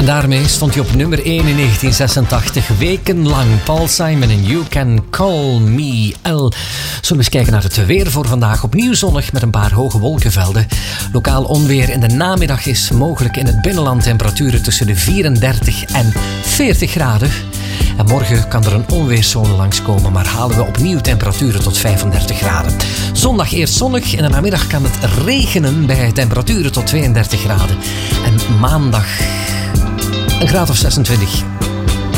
En daarmee stond hij op nummer 1 in 1986, wekenlang. Paul Simon en You Can Call Me L. Zullen we eens kijken naar het weer voor vandaag. Opnieuw zonnig met een paar hoge wolkenvelden. Lokaal onweer in de namiddag is mogelijk in het binnenland. Temperaturen tussen de 34 en 40 graden. En morgen kan er een onweerszone langskomen, maar halen we opnieuw temperaturen tot 35 graden. Zondag eerst zonnig, in de namiddag kan het regenen bij temperaturen tot 32 graden. En maandag een graad of 26.